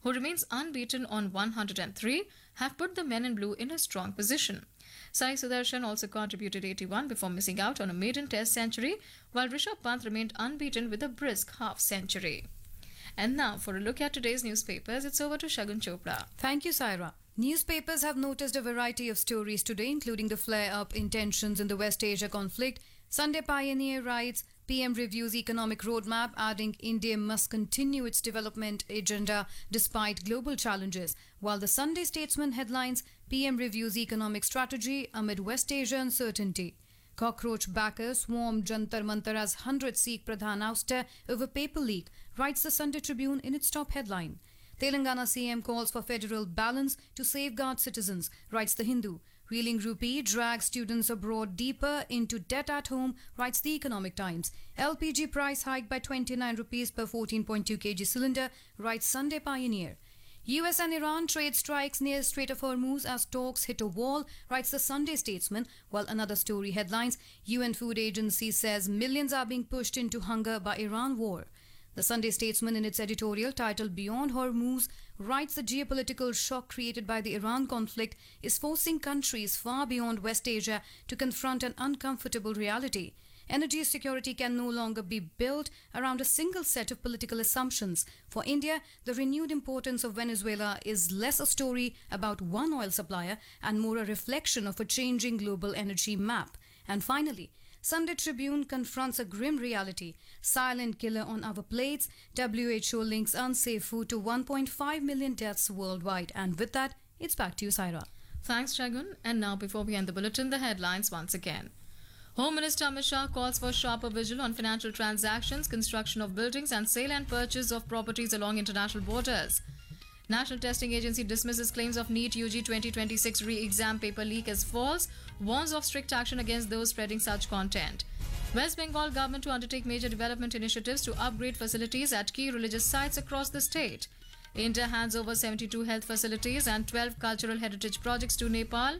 who remains unbeaten on 103, have put the men in blue in a strong position. Sai Sudarshan also contributed 81 before missing out on a maiden test century, while Rishabh Pant remained unbeaten with a brisk half century. And now, for a look at today's newspapers, it's over to Shagun Chopra. Thank you, Saira. Newspapers have noticed a variety of stories today, including the flare-up in tensions in the West Asia conflict. Sunday Pioneer writes, PM reviews economic roadmap, adding India must continue its development agenda despite global challenges. While the Sunday Statesman headlines, PM reviews economic strategy amid West Asia uncertainty. Cockroach backers swarm Jantar Mantar as 100 Sikh Pradhan ouster over paper leak, writes the Sunday Tribune in its top headline. Telangana CM calls for federal balance to safeguard citizens, writes the Hindu. Reeling rupee drags students abroad deeper into debt at home, writes the Economic Times. LPG price hike by 29 rupees per 14.2 kg cylinder, writes Sunday Pioneer. US and Iran trade strikes near Strait of Hormuz as talks hit a wall, writes the Sunday Statesman, while another story headlines, UN Food Agency says millions are being pushed into hunger by Iran war. The Sunday Statesman, in its editorial titled Beyond Hormuz, writes the geopolitical shock created by the Iran conflict is forcing countries far beyond West Asia to confront an uncomfortable reality. Energy security can no longer be built around a single set of political assumptions. For India, the renewed importance of Venezuela is less a story about one oil supplier and more a reflection of a changing global energy map. And finally, Sunday Tribune confronts a grim reality. Silent killer on our plates. WHO links unsafe food to 1.5 million deaths worldwide. And with that, it's back to you, Saira. Thanks, Shagun. And now, before we end the bulletin, the headlines once again. Home Minister Amit Shah calls for sharper vigil on financial transactions, construction of buildings and sale and purchase of properties along international borders. National Testing Agency dismisses claims of NEET UG 2026 re-exam paper leak as false, warns of strict action against those spreading such content. West Bengal government to undertake major development initiatives to upgrade facilities at key religious sites across the state. India hands over 72 health facilities and 12 cultural heritage projects to Nepal.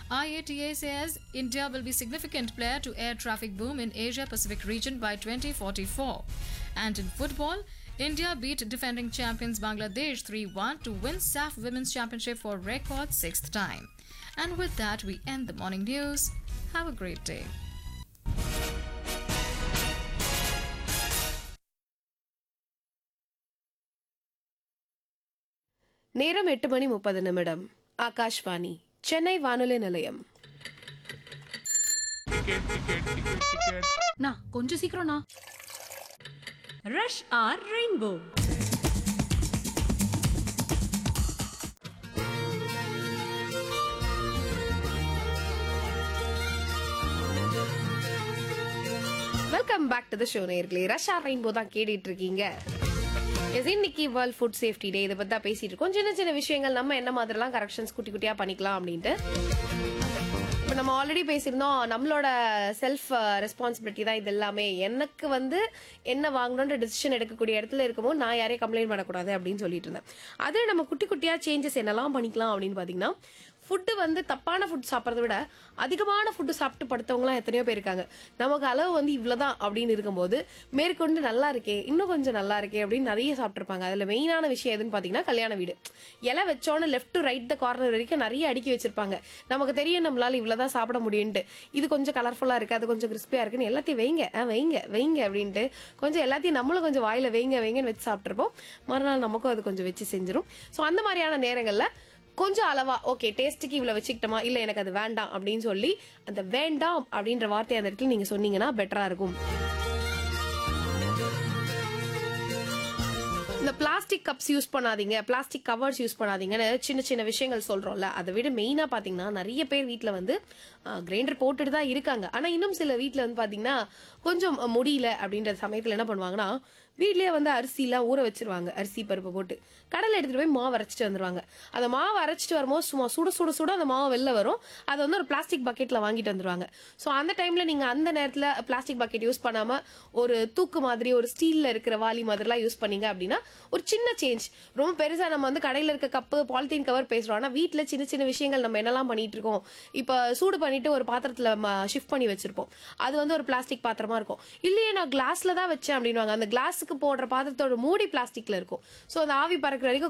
IATA says India will be significant player to air traffic boom in Asia Pacific region by 2044. And in football, India beat defending champions Bangladesh 3-1 to win SAF Women's Championship for record 6th time. And with that, we end the morning news. Have a great day. நேரம் 8:30 ஆகாஷ்வாணி சென்னை வானொலி நிலையம். கொஞ்சம் சீக்கிரம்ண்ணா. Rush Hour Rainbow. Welcome back to the show நேயர்களே. Rush R rainbow தான் கேட்டுட்டு இருக்கீங்க. இன்னைக்கு world food safety day. இதை பத்தி தான் பேசிட்டு இருக்கோம். சின்ன சின்ன விஷயங்கள் நம்ம என்ன மாதிரிலாம் கரெக்ஷன்ஸ் குட்டி குட்டியா பண்ணிக்கலாம் அப்படின்ட்டு. இப்போ நம்ம ஆல்ரெடி பேசியிருந்தோம், நம்மளோட செல்ஃப் ரெஸ்பான்சிபிலிட்டி தான் இது எல்லாமே. எனக்கு என்ன வாங்கணுன்ற டிசிஷன் எடுக்கக்கூடிய இடத்துல இருக்கும்போது நான் யாரையும் கம்ப்ளைண்ட் பண்ணக்கூடாது அப்படின்னு சொல்லிட்டு இருந்தேன். அதில் நம்ம குட்டி குட்டியா சேஞ்சஸ் என்னெல்லாம் பண்ணிக்கலாம் அப்படின்னு பார்த்தீங்கன்னா, ஃபுட்டு தப்பான ஃபுட் சாப்பிட்றத விட அதிகமான ஃபுட்டு சாப்பிட்டு படுத்தவங்களாம் எத்தனையோ பேர் இருக்காங்க. நமக்கு அளவு இவ்வளோதான் அப்படின்னு இருக்கும்போது மேற்கொண்டு நல்லா இருக்கே, இன்னும் கொஞ்சம் நல்லா இருக்கே அப்படின்னு நிறைய சாப்பிட்ருப்பாங்க. அதில் மெயினான விஷயம் எதுன்னு பார்த்தீங்கன்னா, கல்யாண வீடு இலை வச்சோன்னு left to right the corner வரைக்கும் நிறைய அடுக்கி வச்சிருப்பாங்க. நமக்கு தெரியும் நம்மளால இவ்வளோதான் சாப்பிட முடியும்ட்டு. இது கொஞ்சம் கலர்ஃபுல்லாக இருக்குது, அது கொஞ்சம் கிறிஸ்பியாக இருக்குன்னு எல்லாத்தையும் வைங்க வைங்க வைங்க அப்படின்ட்டு கொஞ்சம் எல்லாத்தையும் நம்மளும் கொஞ்சம் வாயில வைங்க வைங்கன்னு வச்சு சாப்பிட்ருப்போம். மறுநாள் நமக்கும் அது கொஞ்சம் வச்சு செஞ்சிடும். ஸோ அந்த மாதிரியான நேரங்களில் கொஞ்சம் அளவா ஓகே டேஸ்ட்டுக்கு இவ்வளவு வச்சுக்கிட்டோமா, இல்ல எனக்கு அது வேண்டாம் அப்படின்னு சொல்லி அந்த வேண்டாம் அப்படின்ற வார்த்தை அந்த இடத்துல நீங்க சொன்னீங்கன்னா பெட்டரா இருக்கும். இந்த பிளாஸ்டிக் கப்ஸ் யூஸ் பண்ணாதீங்க, பிளாஸ்டிக் கவர்ஸ் யூஸ் பண்ணாதீங்கன்னு சின்ன சின்ன விஷயங்கள் சொல்றோம்ல. அதை விட மெயினா பாத்தீங்கன்னா, நிறைய பேர் வீட்டுல கிரைண்டர் போட்டுட்டு தான் இருக்காங்க. ஆனா இன்னும் சில வீட்டுல பாத்தீங்கன்னா கொஞ்சம் முடியல அப்படின்ற சமயத்துல என்ன பண்ணுவாங்கன்னா, வீட்லயே அரிசிலாம் ஊற வச்சிருவாங்க. அரிசி பருப்பு போட்டு கடலை எடுத்துட்டு போய் மாவு அரைச்சிட்டு வந்துருவாங்க. அந்த மாவு அரைச்சிட்டு வரும்போது சும்மா சுட சுட சுட அந்த மாவு வெளில வரும். அதை ஒரு பிளாஸ்டிக் பக்கெட்ல வாங்கிட்டு வந்துருவாங்க. ஸோ அந்த டைம்ல நீங்க அந்த நேரத்துல பிளாஸ்டிக் பக்கெட் யூஸ் பண்ணாம ஒரு தூக்கு மாதிரி ஒரு ஸ்டீல்ல இருக்கிற வாளி மாதிரிலாம் யூஸ் பண்ணீங்க அப்படின்னா ஒரு சின்ன சேஞ்ச். ரொம்ப பெருசா நம்ம கடையில இருக்க கப்பு பாலித்தீன் கவர் பேசுறோம். ஆனா வீட்டுல சின்ன சின்ன விஷயங்கள் நம்ம என்னெல்லாம் பண்ணிட்டு இருக்கோம். இப்ப சூடு பண்ணிட்டு ஒரு பாத்திரத்துல ஷிஃப்ட் பண்ணி வச்சிருப்போம். அது ஒரு பிளாஸ்டிக் பாத்திரமா இருக்கும். இல்லையே நான் கிளாஸ்ல தான் வச்சேன் அப்படின்வாங்க. அந்த கிளாஸுக்கு போடுற பாத்திரத்தோட மூடி பிளாஸ்டிக்ல இருக்கும். ஸோ அந்த ஆவி பறக்கிற வரைக்கும்